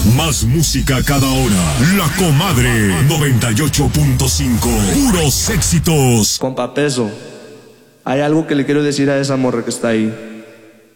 Más música cada hora. La Comadre 98.5. Puros éxitos. Compa Peso, hay algo que le quiero decir a esa morra que está ahí.